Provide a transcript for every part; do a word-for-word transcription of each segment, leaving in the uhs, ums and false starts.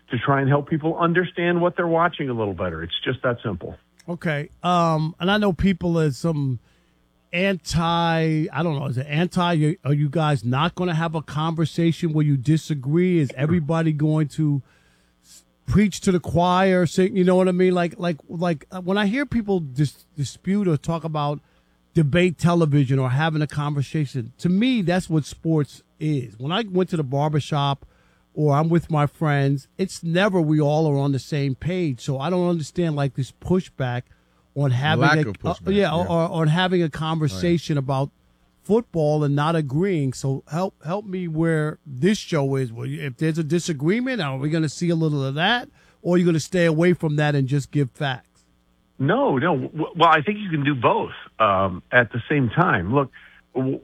to try and help people understand what they're watching a little better. It's just that simple. Okay. Um, and I know people as some anti, I don't know, is it anti? Are you guys not going to have a conversation where you disagree? Is everybody going to preach to the choir? Say, you know what I mean? Like, like, like when I hear people dis- dispute or talk about debate television or having a conversation, to me, that's what sports is. When I went to the barbershop or I'm with my friends, it's never we all are on the same page. So I don't understand like this pushback on having Lack a of pushback, uh, yeah, yeah. Or, or on having a conversation oh, yeah. about football and not agreeing. So help help me where this show is. Well, if there's a disagreement, are we going to see a little of that, or are you going to stay away from that and just give facts? No, no. Well, I think you can do both um, at the same time. Look. W-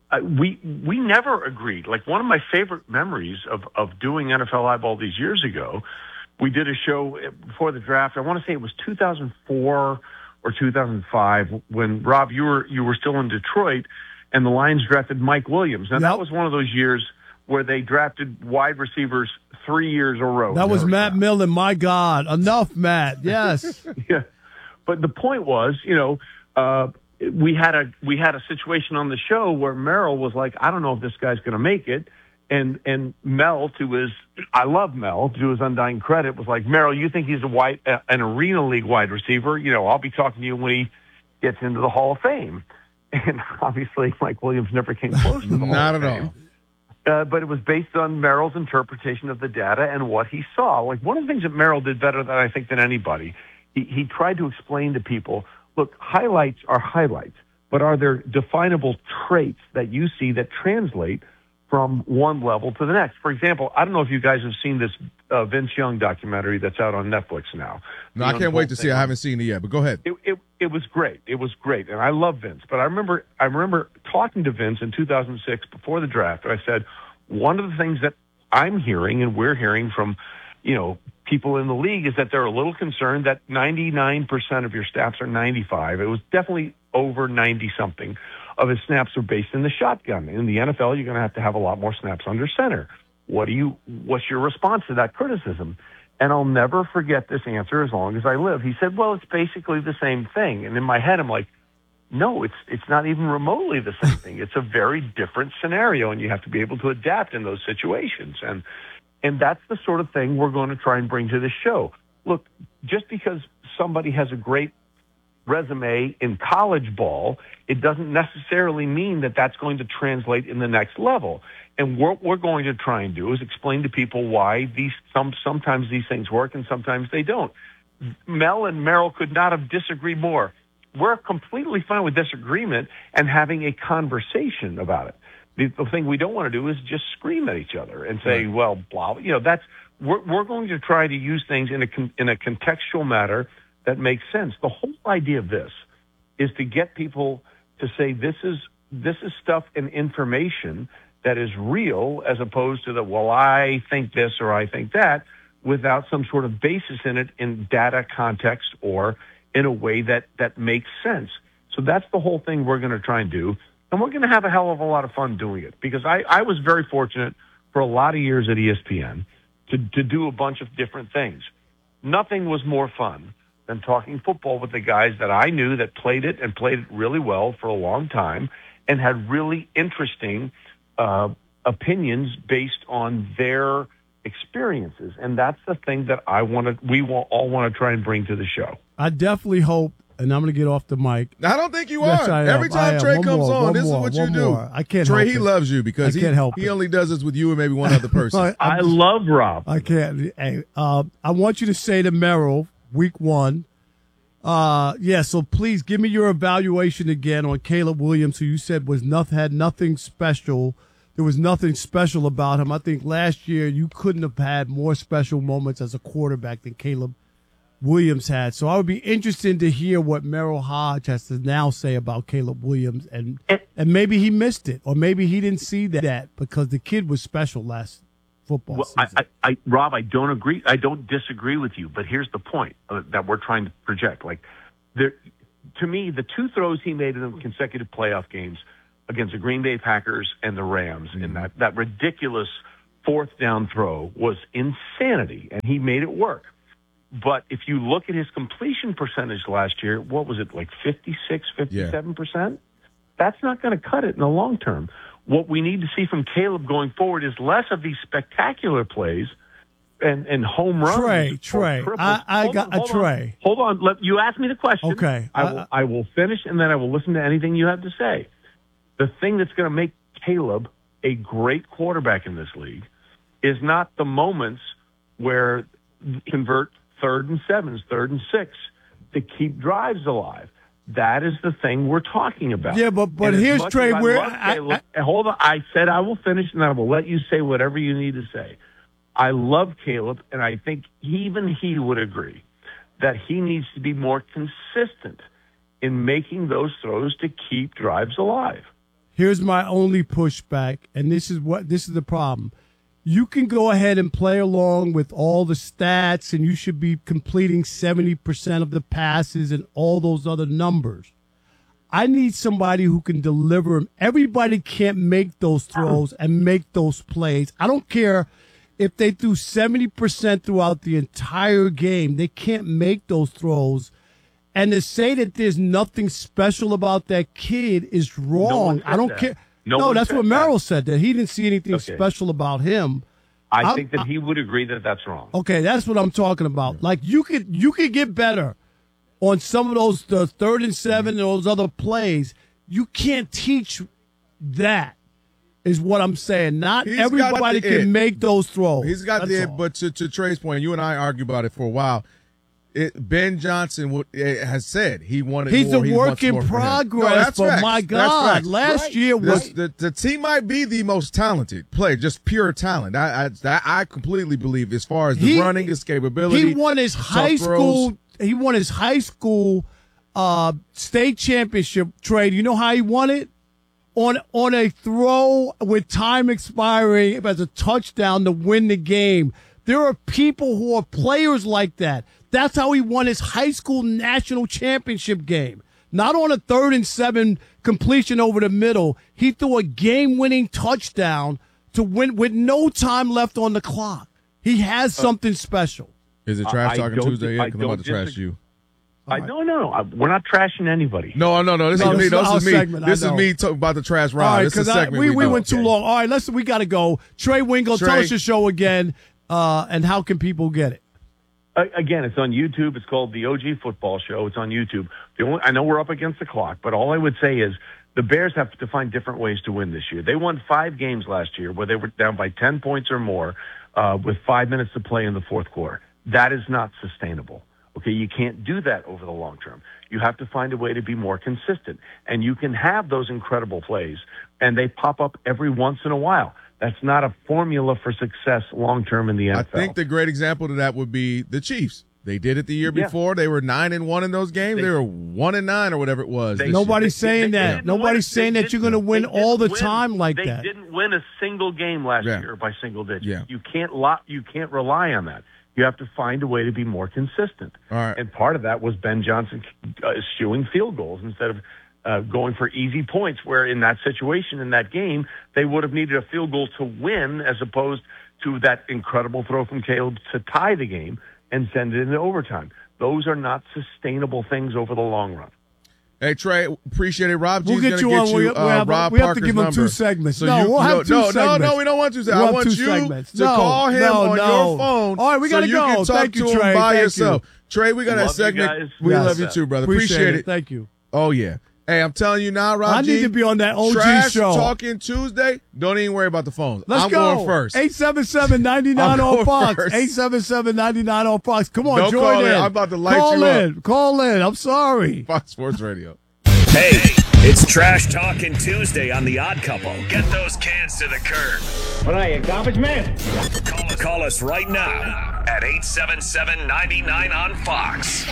We we never agreed. Like, one of my favorite memories of, of doing N F L Eyeball these years ago, we did a show before the draft. I want to say it was two thousand four or two thousand five when, Rob, you were you were still in Detroit, and the Lions drafted Mike Williams. Now, yep. that was one of those years where they drafted wide receivers three years in a row. That was Matt Millen. My God. Enough, Matt. Yes. Yeah. But the point was, you know, uh, we had a we had a situation on the show where Merrill was like, I don't know if this guy's going to make it, and and Mel, to his I love Mel, to his undying credit, was like, Merrill, you think he's a wide uh, an arena league wide receiver? You know, I'll be talking to you when he gets into the Hall of Fame. And obviously, Mike Williams never came close to the Hall Not of at Fame. all. Uh, but it was based on Merrill's interpretation of the data and what he saw. Like, one of the things that Merrill did better than I think than anybody, he, he tried to explain to people, look, highlights are highlights, but are there definable traits that you see that translate from one level to the next? For example, I don't know if you guys have seen this uh, Vince Young documentary that's out on Netflix now. No, I can't wait to see it. I haven't seen it yet, but go ahead. It, it, it was great. It was great, and I love Vince. But I remember, I remember talking to Vince in two thousand six before the draft, and I said, one of the things that I'm hearing and we're hearing from, you know, people in the league is that they're a little concerned that ninety-nine percent of your snaps are ninety-five. It was definitely over ninety-something of his snaps are based in the shotgun. In the N F L, you're going to have to have a lot more snaps under center. What do you? What's your response to that criticism? And I'll never forget this answer as long as I live. He said, well, it's basically the same thing. And in my head, I'm like, no, it's it's not even remotely the same thing. It's a very different scenario, and you have to be able to adapt in those situations. And And that's the sort of thing we're going to try and bring to this show. Look, just because somebody has a great resume in college ball, it doesn't necessarily mean that that's going to translate in the next level. And what we're going to try and do is explain to people why these some sometimes these things work and sometimes they don't. Mel and Merrill could not have disagreed more. We're completely fine with disagreement and having a conversation about it. The, the thing we don't want to do is just scream at each other and say, right. well, blah, you know, that's, we're, we're going to try to use things in a, in a contextual manner that makes sense. The whole idea of this is to get people to say, this is, this is stuff and information that is real, as opposed to the, well, I think this or I think that, without some sort of basis in it in data context or in a way that, that makes sense. So that's the whole thing we're going to try and do. And we're going to have a hell of a lot of fun doing it, because I, I was very fortunate for a lot of years at E S P N to, to do a bunch of different things. Nothing was more fun than talking football with the guys that I knew that played it and played it really well for a long time and had really interesting uh, opinions based on their experiences. And that's the thing that I want to, we will all want to try and bring to the show. I definitely hope, and I'm going to get off the mic. I don't think you yes, are. Every time Trey one comes more, on, this more, is what you do. More. I can't Trey, help he it. loves you because I he, can't help he it. only does this with you and maybe one other person. I love Rob. I can't. Hey, uh, I want you to say to Merrill, week one, uh, yeah, so please give me your evaluation again on Caleb Williams, who you said was nothing, had nothing special. There was nothing special about him. I think last year you couldn't have had more special moments as a quarterback than Caleb Williams had. So I would be interested to hear what Merrill Hodge has to now say about Caleb Williams, and and maybe he missed it, or maybe he didn't see that because the kid was special last football well, season. I, I, I, Rob, I don't agree. I don't disagree with you, but here's the point uh, that we're trying to project. Like, there, to me, the two throws he made in the consecutive playoff games against the Green Bay Packers and the Rams, mm-hmm. in that, that ridiculous fourth down throw was insanity, and he made it work. But if you look at his completion percentage last year, what was it, like fifty-six, fifty-seven percent? Yeah. That's not going to cut it in the long term. What we need to see from Caleb going forward is less of these spectacular plays and, and home runs. Trey, Trey, I, I hold got on, a Trey. On. Hold on. Let, you asked me the question. Okay. I will, I will finish, and then I will listen to anything you have to say. The thing that's going to make Caleb a great quarterback in this league is not the moments where you convert third and sevens, third and six to keep drives alive. That is the thing we're talking about. Yeah, but but here's Trey. Where I, I, I, hold on, I said I will finish, and I will let you say whatever you need to say. I love Caleb, and I think even he would agree that he needs to be more consistent in making those throws to keep drives alive. Here's my only pushback, and this is what this is the problem. You can go ahead and play along with all the stats, and you should be completing seventy percent of the passes and all those other numbers. I need somebody who can deliver them. Everybody can't make those throws and make those plays. I don't care if they threw seventy percent throughout the entire game. They can't make those throws. And to say that there's nothing special about that kid is wrong. No I don't that. care. No, no that's what Merrill that. said, that he didn't see anything okay. special about him. I I'm, think that he would agree that that's wrong. Okay, that's what I'm talking about. Like, you could you could get better on some of those the third and seven and those other plays. You can't teach that, is what I'm saying. Not He's everybody can it. make those throws. He's got that's the all. it, but to, to Trey's point, you and I argue about it for a while. It, Ben Johnson w- has said he wanted He's more. a he work in more progress, no, but facts. my God, last right. year was this, the, the team might be the most talented player, just pure talent. I I, I completely believe as far as the he, running, his capability. He won his high school. He won his high school uh, state championship trade. You know how he won it? On on a throw with time expiring as a touchdown to win the game. There are people who are players like that. That's how he won his high school national championship game. Not on a third and seven completion over the middle. He threw a game-winning touchdown to win with no time left on the clock. He has something special. Is it trash I talking Tuesday yet? Because I'm about to trash disagree. you. I right. no, no, no. We're not trashing anybody. No, no, no. This No, is me. this is This our is me. segment, This I is know. me talking about the trash Rob. All right, This is because a segment we, we, we do. went too Okay. long. All right, let's we got to go. Trey Wingo, Trey. tell us your show again, uh, and how can people get it? Uh, again, it's on YouTube. It's called the O G Football Show. It's on YouTube. The only, I know we're up against the clock, but all I would say is the Bears have to find different ways to win this year. They won five games last year where they were down by ten points or more uh, with five minutes to play in the fourth quarter. That is not sustainable. Okay, you can't do that over the long term. You have to find a way to be more consistent. And you can have those incredible plays, and they pop up every once in a while. That's not a formula for success long term in the N F L. I think the great example to that would be the Chiefs. They did it the year Yeah. before. They were nine and one in those games. They, They- were one and nine or whatever it was. They- this Nobody's they- saying they that. didn't Nobody's win. saying They that you're didn't- going to win they all the didn't win. time like they that. They didn't win a single game last Yeah. year by single digits. Yeah. You can't lo- you can't rely on that. You have to find a way to be more consistent. All right. And part of that was Ben Johnson uh, eschewing field goals instead of uh, going for easy points, where in that situation, in that game, they would have needed a field goal to win as opposed to that incredible throw from Caleb to tie the game and send it into overtime. Those are not sustainable things over the long run. Hey, Trey, appreciate it. Rob We'll G's get gonna you get on. you, We- we uh, have- Rob we have to Parker's give him two number. segments. So No, you, we'll have no, two no, segments. No, no, we don't want two segments. We'll I have want two you segments. to No, call him no, on no. your phone. All right, we gotta so you go. can talk Thank to you, him Trey. by Thank yourself. you. Trey, we got Love a you segment. guys. We Yes. love you too, brother. Appreciate, Appreciate it. it. Thank you. Oh yeah. Hey, I'm telling you now, Rob I G, need to be on that O G Trash show. Talking Tuesday. Don't even worry about the phones. Let's I'm go. going first. eight seven seven, nine nine I'm on going Fox. first. eight seven seven, nine nine on Fox. Come on, Don't join call in. in. I'm about to light Call you up. in. Call in. I'm sorry. Fox Sports Radio. Hey, it's Trash Talking Tuesday on The Odd Couple. Get those cans to the curb. What are you, garbage man? Call us, call us right now at eight seven seven, nine nine on Fox.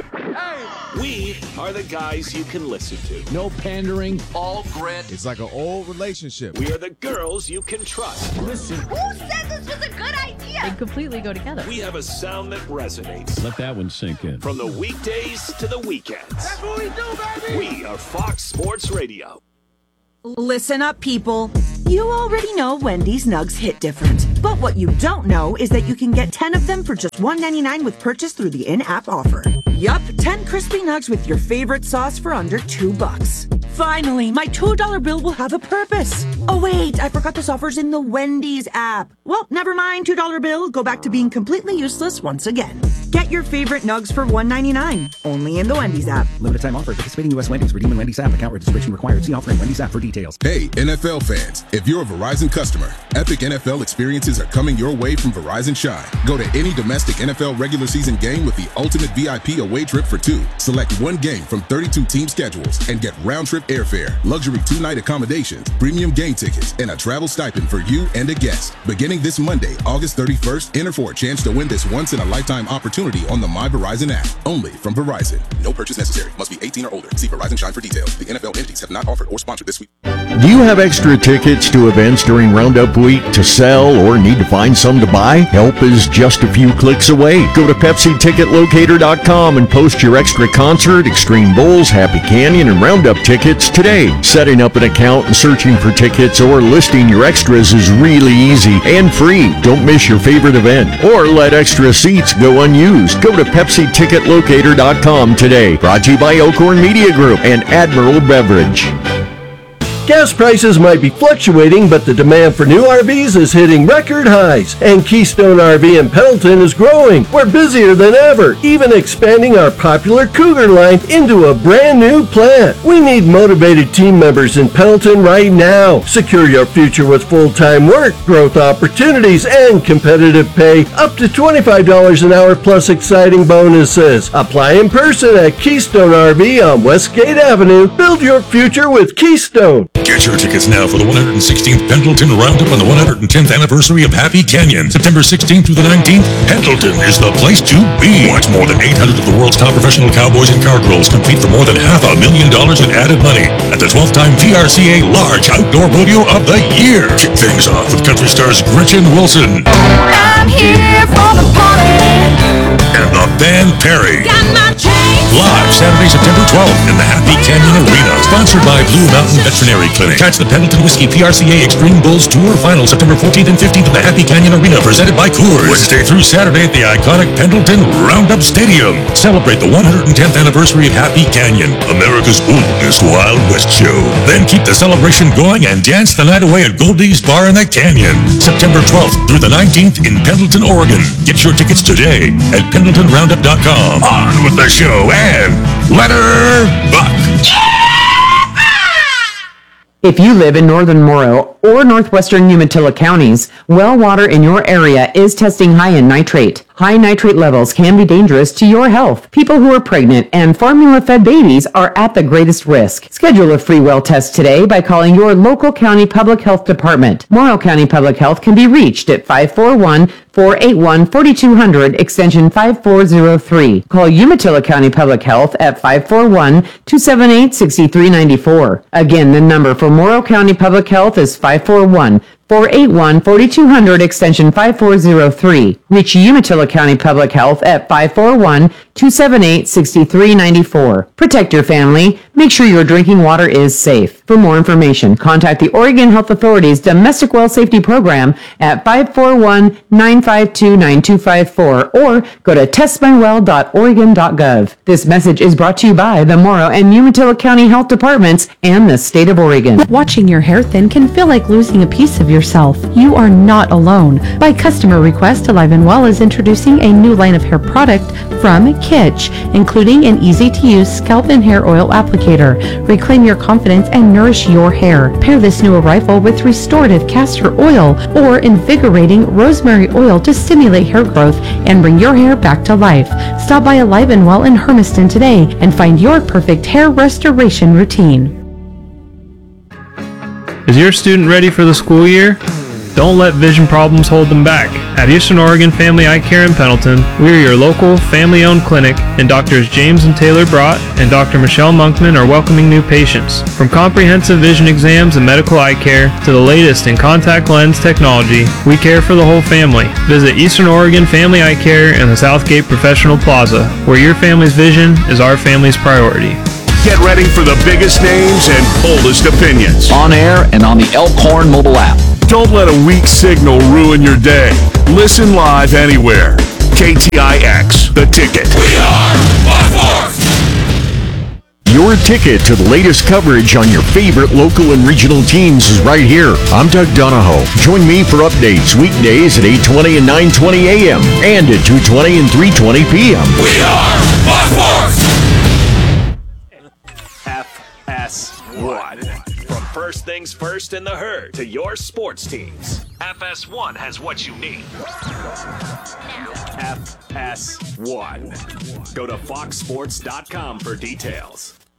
We are the guys you can listen to. No pandering, all grit. It's like an old relationship. We are the girls you can trust. Listen, Who said this was a good idea? They completely go together. we have a sound that resonates. Let that one sink in. From the weekdays to the weekends. That's what we do, baby! We are Fox Sports Radio. Listen up, people. You already know Wendy's Nugs hit different. But what you don't know is that you can get ten of them for just one ninety-nine with purchase through the in-app offer. Yup, ten crispy nugs with your favorite sauce for under two bucks. Finally, my two dollar bill will have a purpose. Oh wait, I forgot this offer's in the Wendy's app. Well, never mind, two dollar bill. Go back to being completely useless once again. Get your favorite nugs for one ninety-nine, only in the Wendy's app. Limited time offer. Participating U S Wendy's. Redeem in Wendy's app. Account registration required. See offer in Wendy's app for details. Hey, N F L fans. If you're a Verizon customer, epic N F L experiences are coming your way from Verizon Shine. Go to any domestic N F L regular season game with the ultimate V I P away trip for two. Select one game from thirty-two team schedules and get round-trip airfare, luxury two-night accommodations, premium game tickets, and a travel stipend for you and a guest. Beginning this Monday, August thirty-first, enter for a chance to win this once-in-a-lifetime opportunity on the My Verizon app. Only from Verizon. No purchase necessary. Must be eighteen or older. See Verizon Shine for details. The N F L entities have not offered or sponsored this week. Do you have extra tickets to events during Roundup Week to sell or need to find some to buy? Help is just a few clicks away. Go to Pepsi Ticket Locator dot com and post your extra concert, Extreme Bulls, Happy Canyon, and Roundup tickets today. Setting up an account and searching for tickets or listing your extras is really easy and free. Don't miss your favorite event or let extra seats go unused. Go to Pepsi Ticket Locator dot com today. Brought to you by Elkhorn Media Group and Admiral Beverage. Gas prices might be fluctuating, but the demand for new R Vs is hitting record highs, and Keystone R V in Pendleton is growing. We're busier than ever, even expanding our popular Cougar line into a brand new plant. We need motivated team members in Pendleton right now. Secure your future with full-time work, growth opportunities, and competitive pay, up to twenty-five dollars an hour plus exciting bonuses. Apply in person at Keystone R V on Westgate Avenue. Build your future with Keystone. Get your tickets now for the one hundred sixteenth Pendleton Roundup on the one hundred tenth anniversary of Happy Canyon. September sixteenth through the nineteenth, Pendleton is the place to be. Watch more than eight hundred of the world's top professional cowboys and cowgirls compete for more than half a million dollars in added money at the twelfth time V R C A Large Outdoor Rodeo of the Year. Kick things off with country stars Gretchen Wilson. I'm here for the party. And the band Perry. Got my chains. Live Saturday, September twelfth in the Happy Canyon Arena. Sponsored by Blue Mountain Veterinary Clinic. Catch the Pendleton Whiskey P R C A Extreme Bulls Tour Final September fourteenth and fifteenth at the Happy Canyon Arena, presented by Coors. Wednesday through Saturday at the iconic Pendleton Roundup Stadium. Celebrate the one hundred tenth anniversary of Happy Canyon, America's oldest Wild West show. Then keep the celebration going and dance the night away at Goldie's Bar in the Canyon. September twelfth through the nineteenth in Pendleton, Oregon. Get your tickets today at Pendleton Roundup dot com. On with the show and let her buck. If you live in northern Morrow or northwestern Umatilla counties, well water in your area is testing high in nitrate. High nitrate levels can be dangerous to your health. People who are pregnant and formula-fed babies are at the greatest risk. Schedule a free well test today by calling your local county public health department. Morrow County Public Health can be reached at five four one, four eight one, four two zero zero, extension five four zero three. Call Umatilla County Public Health at five four one, two seven eight, six three nine four. Again, the number for Morrow County Public Health is five four one, four eight one, four two zero zero, extension five four zero three. Reach Umatilla County Public Health at five four one, two seven eight, six three nine four. Protect your family. Make sure your drinking water is safe. For more information, contact the Oregon Health Authority's Domestic Well Safety Program at five four one, nine five two, nine two five four or go to test my well dot oregon dot gov. This message is brought to you by the Morrow and Umatilla County Health Departments and the state of Oregon. Watching your hair thin can feel like losing a piece of yourself. You are not alone. By customer request, Alive and Well is introducing a new line of hair product from Kitsch, including an easy-to-use scalp and hair oil applicator. Reclaim your confidence and nourish your hair. Pair this new arrival with restorative castor oil or invigorating rosemary oil to stimulate hair growth and bring your hair back to life. Stop by Alive and Well in Hermiston today and find your perfect hair restoration routine. Is your student ready for the school year? Don't let vision problems hold them back. At Eastern Oregon Family Eye Care in Pendleton, we are your local family-owned clinic, and Doctors James and Taylor Brott and Doctor Michelle Monkman are welcoming new patients. From comprehensive vision exams and medical eye care to the latest in contact lens technology, we care for the whole family. Visit Eastern Oregon Family Eye Care in the Southgate Professional Plaza, where your family's vision is our family's priority. Get ready for the biggest names and boldest opinions. On air and on the Elkhorn mobile app. Don't let a weak signal ruin your day. Listen live anywhere. K T I X, The Ticket. We are Fox Sports! Your ticket to the latest coverage on your favorite local and regional teams is right here. I'm Doug Donahoe. Join me for updates weekdays at eight twenty and nine twenty a m and at two twenty and three twenty p m We are Fox Sports! F S one. From first things first in the herd to your sports teams, F S one has what you need. F S one. Go to fox sports dot com for details.